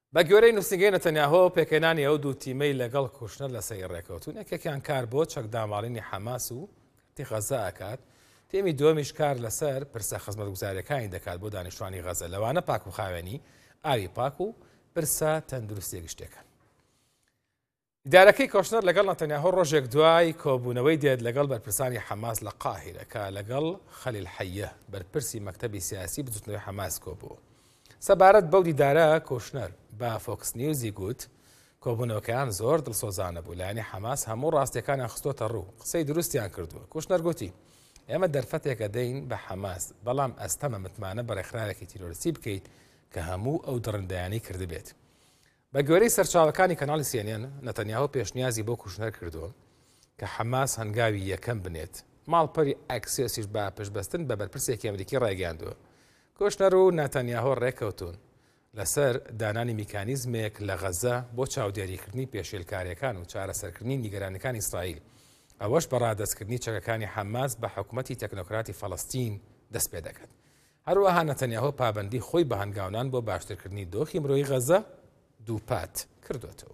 بە گوێرەی نووسنگەی نەتەنیاهۆ پێکەنانی ئەو دوو تیمەی لەگەڵ کوشتنەر لە سەیر ڕێکەوتون یەکێکیان کار بۆ چەکداماڵینی حەماس و تی غەزە ئەکات تێمی دووەمیش کار لەسەر پرسە خزمەتگوزاریەکانی دەکات بۆ دانیشتوانی غەزە لەوانە پاک و خاوێنی ئاوی پاک و پرسە تەندروستی گشتێکە. ئیدارەکەی کۆشنەر لەگەڵ نەتەنیاهۆ ڕۆژێک دوای کۆبوونەوەی دێت لەگەڵ بەرپرسانی حەماس لە قاهیرە کە لەگەڵ خەلیل حەیە بەرپرسی مەکتەبی سیاسی بجووتنەوەی حەماس کۆبووە. سەبارەت بەو دیدارە کۆشنەر بە فۆکس نیوزی گوت کۆبوونەوەکەیان زۆر دڵسۆزانە بوو، لایەنی حەماس هەموو ڕاستیەکانیان خستۆتە ڕوو، قسەی دروستیان کردووە. کۆشنەر گوتی ئێمە دەرفەتێکە دەین بە حەماس، بەڵام ئەستەمە متمانە بە ڕێکخراوێکی تیرۆریستی بکەیت کە هەموو ئەو دڕندەیانی کردبێت. بە گوێرەی سەرچاوەکانی کەناڵی CNN نەتەنیاهۆ پێشنیازی بۆ کوشنەر کردووە کە حەماس هەنگاوی یەکەم بنێت. ماڵپەری ئەکسیۆسیش بە پشتبەستن بە بەرپرسێکی ئەمریکی ڕایگەاندووە. کۆشنەر و نەتەنیاهۆ ڕێکەوتون لەسەر دانانی میکانیزمێک لە غەزە بۆ چاودێریکردنی پێشێلکاریەکان و چارەسەرکردنی نیگەرانەکانی ئیسرائیل، ئەوەش بە ڕادەستکردنی چەکەکانی حەماس بە حکوومەتی تەکنۆکراتی فەڵەستین دەست پێ دەکات. هەروەها نەتەنیاهۆ پابەندی خۆی بە هەنگاونان بۆ باشترکردنی دۆخی مرۆیی غەزە دووپات کردوێتەوە.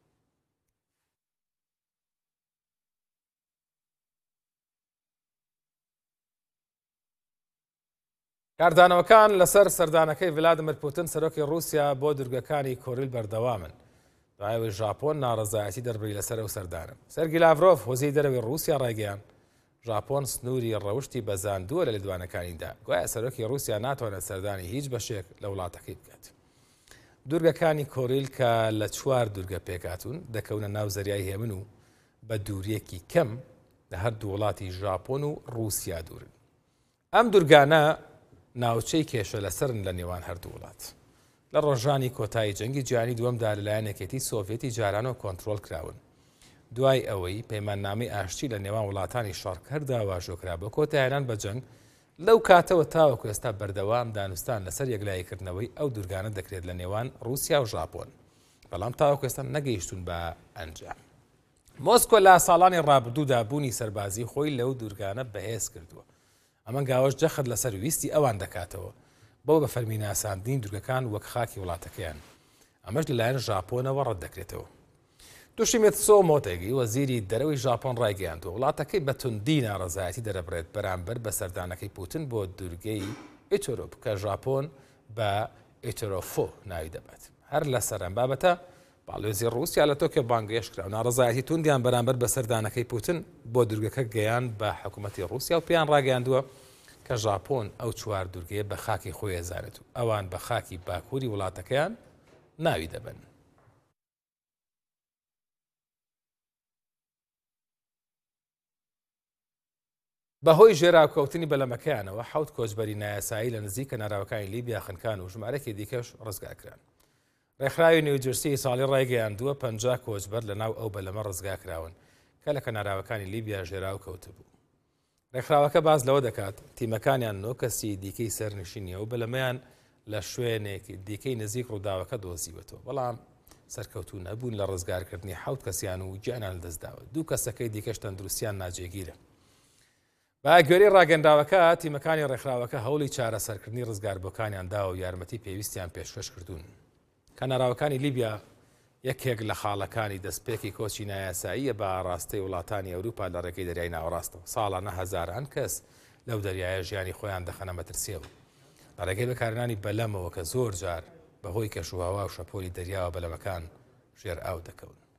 کاردانەوەکان لەسەر سەردانەکەی ڤلادیمیر پوتین سەرۆکی رووسیا بۆ دورگەکانی کۆریل بەردەوامن. دوایەوەی ژاپۆن ناڕەزایەتی دەربڕی لەسەر ئەو سەردانە. سەرگی لاڤرۆڤ وەزیری دەرەوەی رووسیا ڕایگەیاند ژاپۆن سنووری ڕەوشتی بەزاندووە لە لێدوانەکانیدا، گوایە سەرۆکی رووسیا ناتوانێت سەردانی هیچ بەشێک لە وڵاتەکەی بکات. دورگەکانی کۆریل کە لە 4 دورگە پێکاتون دەکەونە ناو زەریای هێمن و بە دووریەکی کەم لە هەردوو وڵاتی ژاپۆن و رووسیا دوورن. ئەم دورگانە ناوچەی کێشە لەسەرن لە نێوان هەردوو وڵات. لە ڕۆژانی کۆتایی جەنگی جیهانی دووەمدا لەلایەن یەکێتی سۆڤێتی جارانەوە کۆنتڕۆڵ کراون. دوای ئەوەی پەیماننامەی ئاشتی لە نێوان وڵاتانی شەڕ کردا واژۆکرا بۆ کۆتاییهێنان بە جەنگ، لەو کاتەوە تاوەکو ئێستا بەردەوام دانوستان لەسەر یەکلایەکردنەوەی ئەو دورگانە دەکرێت لە نێوان رووسیا و ژاپۆن، بەڵام تاوەکو ئێستا نەگەیشتون بە ئەنجام. مۆسکۆ لە ساڵانی ڕابردوودا بوونی سەربازی خۆی لەو دورگانە بەهێز کردووە. ئەمە گاوەش جەخت لەسەر ویستی ئەوان دەکاتەوە بۆ بە فەرمیناساندنی دورگەکان وەک خاکی وڵاتەکەیان. ئەمەش لەلایەن ژاپۆنەوە ڕەت دەکرێتەوە. توشیمێتسۆ مۆتێگی وەزیری دەرەوەی ژاپۆن ڕایگەیاندووە وڵاتەکەی بە توندی ناڕەزایەتی دەرەبڕێت بەرامبەر بە سەردانەکەی پوتین بۆ دورگەی ئیتۆرۆپ کە ژاپۆن بە ئیتۆرۆفۆ ناوی دەبێت. هەر لە سەرەم بابەتە باڵێزی رووسیا لە تۆکیۆ بانگەهێش کرا و ناڕەزایەتی توندیان بەرامبەر بە سەردانەکەی پوتین بۆ دورگەکە گەیان بە حکوومەتی رووسیا و پێیان ڕاگەیاندووە کە ژاپۆن ئەو 4 دورگەیە بە خاکی خۆی ئەزانێت و ئەوان بە خاکی باکووری وڵاتەکەیان ناوی دەبن. بەهۆی ژێراوکەوتنی بەلەمەکەیانەوە 7 کۆچبەری نایاسایی لە نزیکە ناراوەکانی لیبیا خنکان و ژمارەکی دیکەش ڕزگاکران. ڕێکخراوی نیوجرسی ساڵی ڕایگەیاندووە 50 کۆچبەر لە ناو ئەو بەلەمە ڕزگاکراون کە لە کەناراوەکانی لیبیا ژێراو کەوتبوو. ڕێکخراوەکە باز لەوە دەکات تیمەکانیان 9 کەسی دیکەی سەرنشینیە و بەلەمەیان لە شوێنێکی دیکەی نزیک ڕووداوەکە دۆزیوەتەوە، بەڵام سەرکەوتوو نەبوون لە ڕزگارکردنی 7 کەسیان و گیانیان لەدەستداوە. 2 کەسەکەی دیکەش تەندروستیان ناجێگیرە. با گوێرەی ڕاگەندراوەکە تیمەکانی ڕێکخراوەکە هەوڵی چارەسەرکردنی ڕزگاربووەکانیان داوە و یارمەتی پێویستیان پێشکەش کردوون. کەناراوەکانی لیبیا یەکێک لە خاڵەکانی دەستپێکی کۆچی نایاساییە بە ڕاستەی وڵاتانی ئەوروپا لە ڕێگەی دەریای ناوەڕاستەوە. ساڵانە هەزاران کەس لەو دەریایە ژیانی خۆیان دەخەنە مەترسیەوە لە ڕێگەی بەکارهێنانی بەلەمەوە کە زۆر جار بەهۆی کەشوهاوا و شەپۆلی دەریاوە بەلەمەکان ژێر ئاو دەکەون.